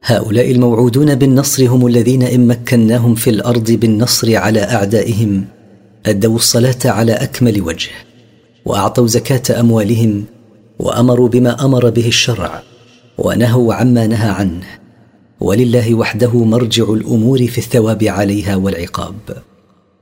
هؤلاء الموعودون بالنصر هم الذين إن مكناهم في الأرض بالنصر على أعدائهم أدوا الصلاة على أكمل وجه، وأعطوا زكاة أموالهم، وأمروا بما أمر به الشرع، ونهوا عما نهى عنه، ولله وحده مرجع الأمور في الثواب عليها والعقاب.